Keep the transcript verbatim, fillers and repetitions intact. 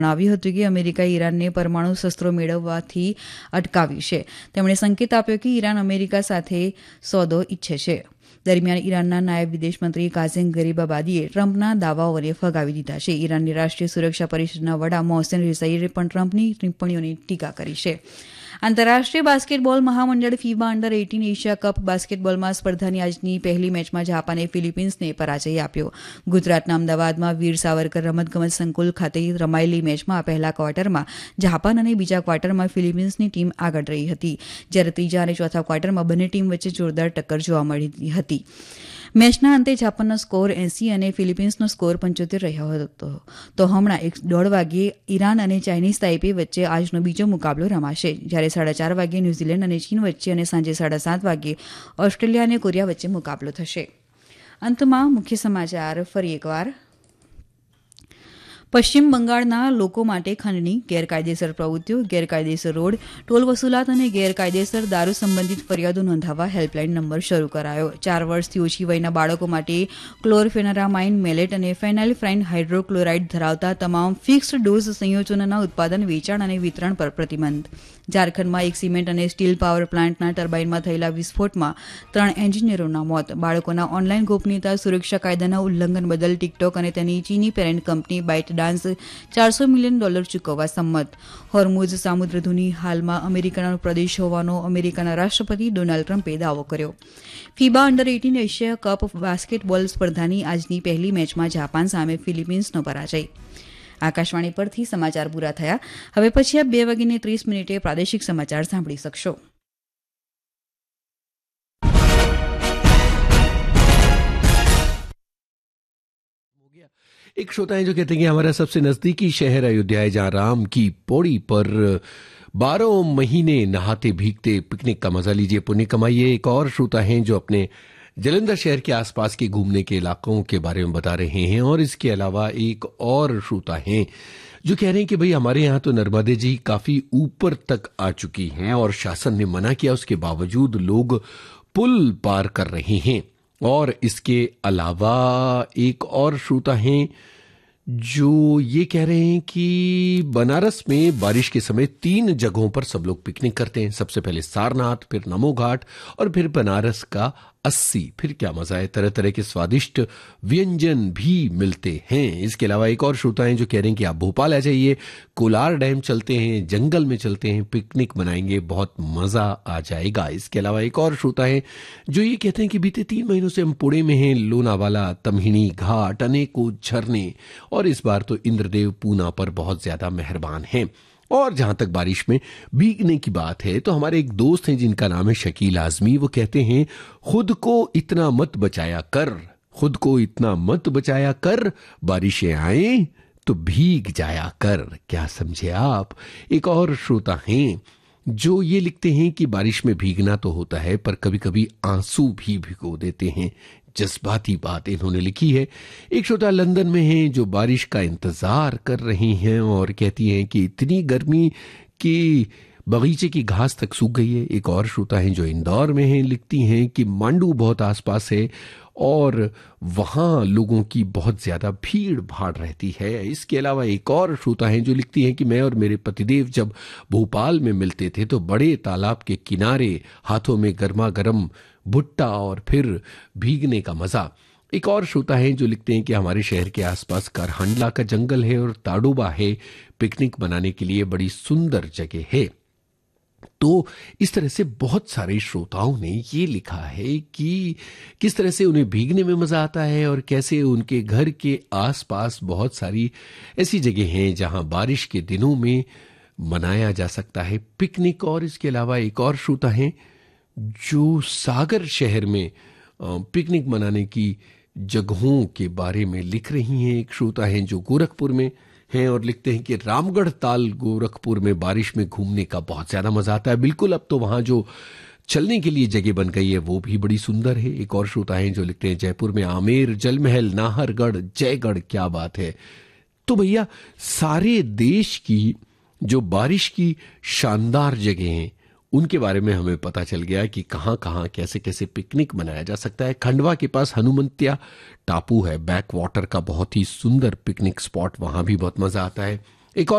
જણાવ્યું હતું કે અમેરિકાએ ઈરાનને પરમાણુ શસ્ત્રો મેળવવાથી અટકાવ્યું છે. તેમણે સંકેત આપ્યો કે ઈરાન અમેરિકા સાથે સોદો ઈચ્છે છે. દરમિયાન ઈરાનના નાયબ વિદેશમંત્રી કાઝેમ ગરીબાબાદીએ ટ્રમ્પના દાવાઓને ફગાવી દીધા છે. ઈરાનની રાષ્ટ્રીય સુરક્ષા પરિષદના વડા મોહસેન રિઝાઈએ પણ ટ્રમ્પની ટિપ્પણીઓની ટીકા કરી છે. આંતરરાષ્ટ્રીય basketball મહામંડળ ફીબા under eighteen Asia cup બાસ્કેટબોલમાં સ્પર્ધાની આજની પહેલી મેચમાં જાપાને ફિલિપિન્સને પરાજય આપ્યો. ગુજરાતના અમદાવાદમાં વીર સાવરકર રમતગમત સંકુલ ખાતે રમાયેલી મેચમાં પહેલા ક્વાર્ટરમાં જાપાન અને બીજા ક્વાર્ટરમાં ફિલિપિન્સની ટીમ આગળ રહી હતી, જ્યારે ત્રીજા અને ચોથા ક્વાર્ટરમાં બંને ટીમ વચ્ચે જોરદાર ટક્કર જોવા મળી હતી. મેચના અંતે જાપાનનો સ્કોર એંસી અને ફિલિપિન્સનો સ્કોર પંચોતેર રહ્યો હતો. તો હમણાં એક દોઢ વાગ્યે ઈરાન અને ચાઇનીઝ તાઇપે વચ્ચે આજનો બીજો મુકાબલો રમાશે, જ્યારે સાડા ચાર વાગ્યે ન્યૂઝીલેન્ડ અને ચીન વચ્ચે અને સાંજે સાડા સાત વાગ્યે ઓસ્ટ્રેલિયા અને કોરિયા વચ્ચે મુકાબલો થશે. અંતમાં મુખ્ય સમાચાર ફરી એકવાર. પશ્ચિમ બંગાળના લોકો માટે ખંડની ગેરકાયદેસર પ્રવૃત્તિઓ, ગેરકાયદેસર રોડ, ટોલ વસૂલાત અને ગેરકાયદેસર દારૂ સંબંધિત ફરિયાદો નોંધાવવા હેલ્પલાઇન નંબર શરૂ કરાયો. ચાર વર્ષથી ઓછી વયના બાળકો માટે ક્લોરફેનારામાઇન, મેલેટ અને ફેનાઇલફ્રાઇન હાઇડ્રોક્લોરાઇડ ધરાવતા તમામ ફિક્સ્ડ ડોઝ સંયોજનોના ઉત્પાદન, વેચાણ અને વિતરણ પર પ્રતિબંધ. ઝારખંડમાં એક સિમેન્ટ અને સ્ટીલ પાવર પ્લાન્ટના ટર્બાઇનમાં થયેલા વિસ્ફોટમાં ત્રણ એન્જિનિયરોના મોત. બાળકોના ઓનલાઇન ગોપનીયતા સુરક્ષા કાયદાના ઉલ્લંઘન બદલ ટિકટોક અને તેની ચીની પેરેન્ટ કંપની બાઇટ ડાન્સ ચારસો મિલિયન ડોલર ચૂકવવા સંમત. હોર્મુઝ સામુદ્રધુની હાલમાં અમેરિકાનો પ્રદેશ હોવાનો અમેરિકાના રાષ્ટ્રપતિ ડોનાલ્ડ ટ્રમ્પે દાવો કર્યો. ફીબા under eighteen Asia cup basketball સ્પર્ધાની આજની પહેલી મેચમાં જાપાન સામે ફિલિપિન્સનો પરાજય. આકાશવાણી પરથી સમાચાર પૂરા થયા. હવે પછી આપ બે વાગીને ત્રીસ મિનિટે પ્રાદેશિક સમાચાર સાંભળી શકશો. एक श्रोता है जो कहते हैं कि हमारा सबसे नजदीकी शहर अयोध्या है, जहां राम की पौड़ी पर बारह महीने नहाते भीगते पिकनिक का मजा लीजिए, पुण्य कमाइए. एक और श्रोता हैं जो अपने जलंधर शहर के आसपास के घूमने के इलाकों के बारे में बता रहे हैं. और इसके अलावा एक और श्रोता हैं जो कह रहे हैं कि भाई हमारे यहाँ तो नर्मदे जी काफी ऊपर तक आ चुकी हैं और शासन ने मना किया, उसके बावजूद लोग पुल पार कर रहे हैं. और इसके अलावा एक और श्रोता हैं जो ये कह रहे हैं कि बनारस में बारिश के समय तीन जगहों पर सब लोग पिकनिक करते हैं. सबसे पहले सारनाथ, फिर नमो घाट और फिर बनारस का अस्सी. फिर क्या मजा है, तरह तरह के स्वादिष्ट व्यंजन भी मिलते हैं. इसके अलावा एक और श्रोता हैं जो कह रहे हैं कि आप भोपाल आ जाइए, कोलार डैम चलते हैं, जंगल में चलते हैं, पिकनिक मनाएंगे, बहुत मजा आ जाएगा. इसके अलावा एक और श्रोता है जो ये कहते हैं कि बीते तीन महीनों से हम पुणे में हैं, लोनावाला, तमहिणी घाट, अनेकों झरने, और इस बार तो इंद्रदेव पूना पर बहुत ज्यादा मेहरबान हैं. और जहां तक बारिश में भीगने की बात है तो हमारे एक दोस्त हैं जिनका नाम है शकील आजमी. वो कहते हैं खुद को इतना मत बचाया कर, खुद को इतना मत बचाया कर, बारिशें आए तो भीग जाया कर. क्या समझे आप. एक और श्रोता हैं जो ये लिखते हैं कि बारिश में भीगना तो होता है पर कभी कभी आंसू भी भिगो देते हैं. जज्बाती बात इन्होंने लिखी है. एक श्रोता लंदन में है जो बारिश का इंतजार कर रही हैं और कहती हैं कि इतनी गर्मी कि बगीचे की घास तक सूख गई है. एक और श्रोता हैं जो इंदौर में हैं, लिखती हैं कि मांडू बहुत आसपास है और वहां लोगों की बहुत ज्यादा भीड़ भाड़ रहती है. इसके अलावा एक और श्रोता हैं जो लिखती हैं कि मैं और मेरे पतिदेव जब भोपाल में मिलते थे तो बड़े तालाब के किनारे हाथों में गर्मा गर्म भुट्टा और फिर भीगने का मजा. एक और श्रोता हैं जो लिखते हैं कि हमारे शहर के आसपास कारहंडला का जंगल है और ताडोबा है, पिकनिक बनाने के लिए बड़ी सुंदर जगह है. तो इस तरह से बहुत सारे श्रोताओं ने ये लिखा है कि किस तरह से उन्हें भीगने में मजा आता है और कैसे उनके घर के आसपास बहुत सारी ऐसी जगह हैं जहां बारिश के दिनों में मनाया जा सकता है पिकनिक. और इसके अलावा एक और श्रोता हैं जो सागर शहर में पिकनिक मनाने की जगहों के बारे में लिख रही हैं. एक श्रोता हैं जो गोरखपुर में हैं और लिखते हैं कि रामगढ़ ताल गोरखपुर में बारिश में घूमने का बहुत ज्यादा मजा आता है. बिल्कुल, अब तो वहां जो चलने के लिए जगह बन गई है वो भी बड़ी सुंदर है. एक और श्रोता हैं जो लिखते हैं जयपुर में आमेर, जलमहल, नाहरगढ़, जयगढ़, क्या बात है. तो भैया सारे देश की जो बारिश की शानदार जगह हैं उनके बारे में हमें पता चल गया कि कहां कहां कैसे कैसे पिकनिक मनाया जा सकता है. खंडवा के पास हनुमंतिया टापू है, बैक वाटर का बहुत ही सुंदर पिकनिक स्पॉट, वहां भी बहुत मजा आता है. एक और